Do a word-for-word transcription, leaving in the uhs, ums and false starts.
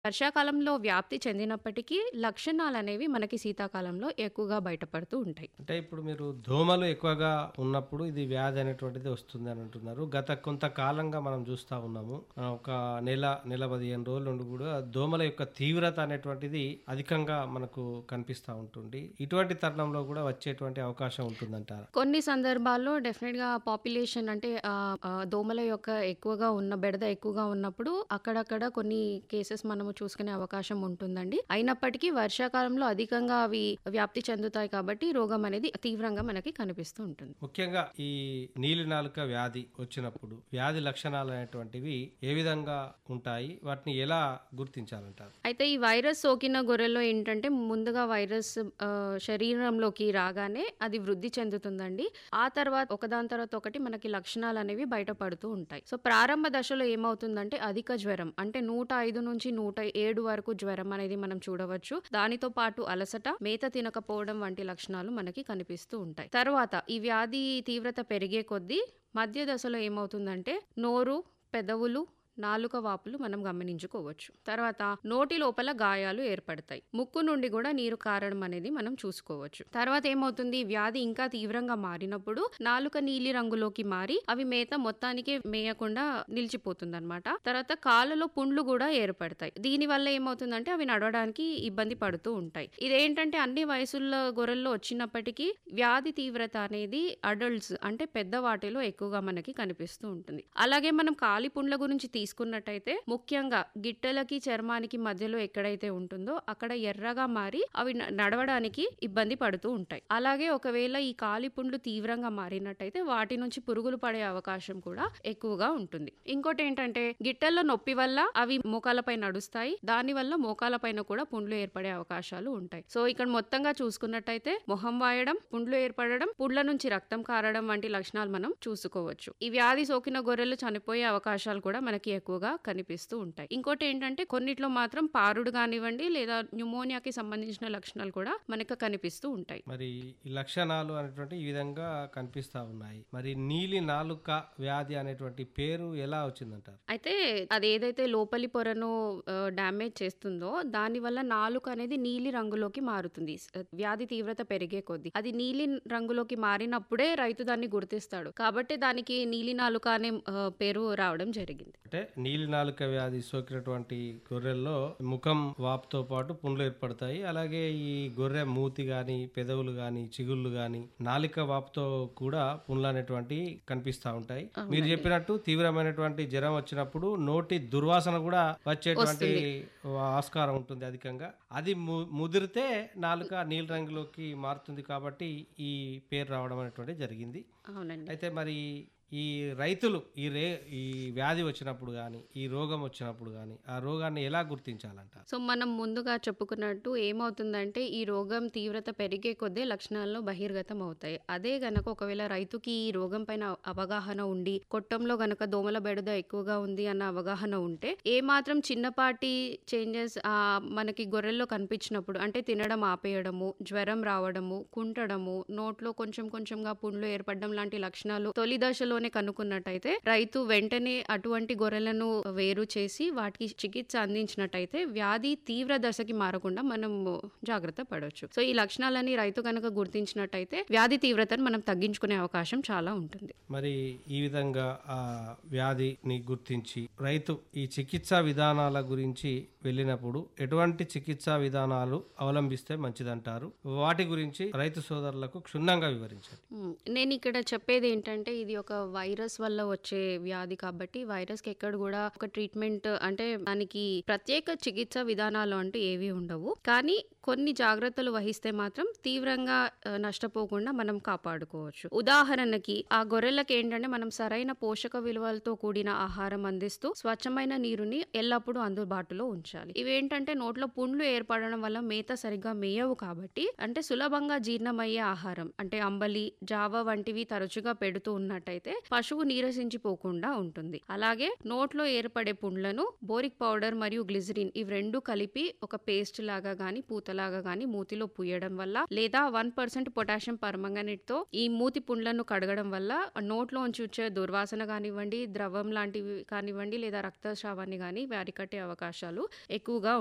వర్షాకాలంలో వ్యాప్తి చెందినప్పటికీ లక్షణాలనేవి మనకి శీతాకాలంలో ఎక్కువగా బయటపడుతూ ఉంటాయి. అంటే ఇప్పుడు మీరు దోమలు ఎక్కువగా ఉన్నప్పుడు ఇది వ్యాధి అనేటువంటిది వస్తుంది అని అంటున్నారు. గత కొంతకాలంగా మనం చూస్తా ఉన్నాము. ఆహ్, ఒక నెల, నెల పదిహేను రోజుల నుండి కూడా దోమల యొక్క తీవ్రత అనేటువంటిది అధికంగా మనకు కనిపిస్తా ఉంటుంది. ఇటువంటి తరుణంలో కూడా వచ్చేటువంటి అవకాశం ఉంటుందంటారా? కొన్ని సందర్భాల్లో డెఫినెట్‌గా పాపులేషన్ అంటే ఆహ్, ఆహ్, దోమల యొక్క ఎక్కువగా ఉన్న బెడద ఎక్కువగా ఉన్నప్పుడు అక్కడక్కడ కొన్ని కేసెస్ మనము చూసుకునే అవకాశం ఉంటుందండి. అయినప్పటికీ వర్షాకాలంలో అధికంగా అవి వ్యాప్తి చెందుతాయి కాబట్టి రోగం అనేది తీవ్రంగా మనకి కనిపిస్తూ ఉంటుంది. ముఖ్యంగా ఈ నీలినాలుక వ్యాధి వచ్చినప్పుడు వ్యాధి లక్షణాలు అనేటువంటివి ఏ విధంగా ఉంటాయి? వాటిని ఎలా గుర్తించాలంటారు? అయితే ఈ వైరస్ సోకిన గొర్రెల్లో ఏంటంటే ముందుగా వైరస్ ఆహ్, శరీరంలోకి రాగానే అది వృద్ధి చెందుతుందండి. ఆ తర్వాత ఒకదాని తర్వాత ఒకటి మనకి లక్షణాలనేవి బయటపడుతూ ఉంటాయి. సో ప్రారంభ దశలో ఏమవుతుందంటే అధిక జ్వరం అంటే నూట ఐదు నుంచి నూట ఏడు వరకు జ్వరం అనేది మనం చూడవచ్చు. దానితో పాటు అలసట, మేత తినకపోవడం వంటి లక్షణాలు మనకి కనిపిస్తూ ఉంటాయి. తర్వాత ఈ వ్యాధి తీవ్రత పెరిగే కొద్దీ మధ్య దశలో ఏమవుతుందంటే నోరు, పెదవులు, నాలుక వాపులు మనం గమనించుకోవచ్చు. తర్వాత నోటి లోపల గాయాలు ఏర్పడతాయి. ముక్కు నుండి కూడా నీరు కారడం అనేది మనం చూసుకోవచ్చు. తర్వాత ఏమవుతుంది, వ్యాధి ఇంకా తీవ్రంగా మారినప్పుడు నాలుక నీలి రంగులోకి మారి అవి మేత మొత్తానికే మేయకుండా నిలిచిపోతుంది అనమాట. తర్వాత కాళ్ళలో పుండ్లు కూడా ఏర్పడతాయి. దీని వల్ల ఏమవుతుందంటే అవి నడవడానికి ఇబ్బంది పడుతూ ఉంటాయి. ఇదేంటంటే అన్ని వయసుల గొర్రెల్లో వచ్చినప్పటికీ వ్యాధి తీవ్రత అనేది అడల్ట్స్ అంటే పెద్ద వాటిలో ఎక్కువగా మనకి కనిపిస్తూ ఉంటుంది. అలాగే మనం కాలి పుండ్ల గురించి తీసుకున్నట్టయితే ముఖ్యంగా గిట్టెలకి చర్మానికి మధ్యలో ఎక్కడైతే ఉంటుందో అక్కడ ఎర్రగా మారి అవి నడవడానికి ఇబ్బంది పడుతూ ఉంటాయి. అలాగే ఒకవేళ ఈ కాలి పుండ్లు తీవ్రంగా మారినట్టయితే వాటి నుంచి పురుగులు పడే అవకాశం కూడా ఎక్కువగా ఉంటుంది. ఇంకోటి ఏంటంటే గిట్టెల్లో నొప్పి వల్ల అవి మోకాలపై నడుస్తాయి. దాని వల్ల మోకాల పైన కూడా పుండ్లు ఏర్పడే అవకాశాలు ఉంటాయి. సో ఇక్కడ మొత్తంగా చూసుకున్నట్టయితే మొహం వాయడం, పుండ్లు ఏర్పడడం, పుండ్ల నుంచి రక్తం కారడం వంటి లక్షణాలు మనం చూసుకోవచ్చు. ఈ వ్యాధి సోకిన గొర్రెలు చనిపోయే అవకాశాలు కూడా మనకి ఎక్కువగా కనిపిస్తూ ఉంటాయి. ఇంకోటి ఏంటంటే కొన్నిట్లో మాత్రం పారుడు కానివ్వండి లేదా న్యూమోనియాకి సంబంధించిన లక్షణాలు కూడా మనకు కనిపిస్తూ ఉంటాయి. మరి ఈ లక్షణాలు అనేటువంటి ఈ విధంగా కనిపిస్తా ఉన్నాయి. మరి నీలి నాలుక వ్యాధి అనేటువంటి పేరు ఎలా వచ్చిందంటారు? అయితే అది ఏదైతే లోపలి పొరను డ్యామేజ్ చేస్తుందో దాని వల్ల నాలుక అనేది నీలి రంగులోకి మారుతుంది. వ్యాధి తీవ్రత పెరిగే కొద్దీ అది నీలి రంగులోకి మారినప్పుడే రైతు దాన్ని గుర్తిస్తాడు. కాబట్టి దానికి నీలి నాలుక అనే ఆ, పేరు రావడం జరిగింది. అంటే నీలి నాలుక వ్యాధి సోకినటువంటి గొర్రెల్లో ముఖం వాపుతో పాటు పుండ్లు ఏర్పడతాయి. అలాగే ఈ గొర్రె మూతి గాని, పెదవులు గాని, చిగుళ్ళు గాని, నాలిక వాపుతో కూడా పుండ్లు అనేటువంటి కనిపిస్తా ఉంటాయి. మీరు చెప్పినట్టు తీవ్రమైనటువంటి జ్వరం వచ్చినప్పుడు నోటి దుర్వాసన కూడా వచ్చేటువంటి ఆస్కారం ఉంటుంది అధికంగా. అది ము- ముదిరితే నాలుక నీలి రంగులోకి మారుతుంది కాబట్టి ఈ పేరు రావడం అనేటువంటి జరిగింది. అవునండి. అయితే మరి ఈ రైతులు ఈ రే ఈ వ్యాధి వచ్చినప్పుడు కానీ ఈ రోగం వచ్చినప్పుడు కానీ ఆ రోగాన్ని ఎలా గుర్తించాలంటారు? సో మనం ముందుగా చెప్పుకున్నట్టు ఏమవుతుందంటే ఈ రోగం తీవ్రత పెరిగే కొద్దే లక్షణాల్లో బహిర్గతం అవుతాయి. అదే గనక ఒకవేళ రైతుకి ఈ రోగం పైన అవగాహన ఉండి కొట్టంలో గనక దోమల బెడద ఎక్కువగా ఉంది అన్న అవగాహన ఉంటే ఏ మాత్రం చిన్నపాటి చేంజెస్ మనకి గొర్రెల్లో కనిపించినప్పుడు అంటే తినడం ఆపేయడము, జ్వరం రావడము, కుంటడము, నోట్లో కొంచెం కొంచెంగా పుండ్లు ఏర్పడడం లాంటి లక్షణాలు తొలి దశలో కనుక్కున్నట్టయితే రైతు వెంటనే అటువంటి గొర్రెలను వేరు చేసి వాటికి చికిత్స అందించినట్టయితే వ్యాధి తీవ్ర దశకి మారకుండా మనం జాగ్రత్త పడవచ్చు. సో ఈ లక్షణాలని రైతు కనుక గుర్తించినట్టయితే వ్యాధి తీవ్రతను మనం తగ్గించుకునే అవకాశం చాలా ఉంటుంది. మరి ఈ విధంగా ఆ వ్యాధిని గుర్తించి రైతు ఈ చికిత్సా విధానాల గురించి వెళ్ళినప్పుడు ఎటువంటి చికిత్సా విధానాలు అవలంబిస్తే మంచిదంటారు? వాటి గురించి రైతు సోదరులకు క్షుణ్ణంగా వివరించండి. ఉమ్, నేను ఇక్కడ చెప్పేది ఏంటంటే ఇది ఒక వైరస్ వల్ల వచ్చే వ్యాధి కాబట్టి వైరస్ కి ఎక్కడ కూడా ఒక ట్రీట్మెంట్ అంటే దానికి ప్రత్యేక చికిత్స విధానాలు అంటూ ఏవి ఉండవు. కానీ కొన్ని జాగ్రత్తలు వహిస్తే మాత్రం తీవ్రంగా ఆ, నష్టపోకుండా మనం కాపాడుకోవచ్చు. ఉదాహరణకి ఆ గొర్రెలకి ఏంటంటే మనం సరైన పోషక విలువలతో కూడిన ఆహారం అందిస్తూ స్వచ్ఛమైన నీరుని ఎల్లప్పుడూ అందుబాటులో ఉంచాలి. ఇవేంటంటే నోట్లో పుండ్లు ఏర్పడడం వల్ల మేత సరిగ్గా మేయవు కాబట్టి అంటే సులభంగా జీర్ణమయ్యే ఆహారం అంటే అంబలి, జావ వంటివి తరచుగా పెడుతూ ఉన్నట్టయితే పశువు నీరసించిపోకుండా ఉంటుంది. అలాగే నోట్లో ఏర్పడే పుండ్లను బోరిక్ పౌడర్ మరియు గ్లిజరిన్ ఇవి రెండు కలిపి ఒక పేస్ట్ లాగా గానీ పూతలాగా గానీ మూతిలో పూయడం వల్ల లేదా వన్ పర్సెంట్ పొటాషియం పర్మంగనేట్ తో ఈ మూతి పుండ్లను కడగడం వల్ల నోట్లోంచి వచ్చే దుర్వాసన కానివ్వండి, ద్రవం లాంటివి కానివ్వండి లేదా రక్తస్రావాన్ని గానీ అరికట్టే అవకాశాలు ఎక్కువగా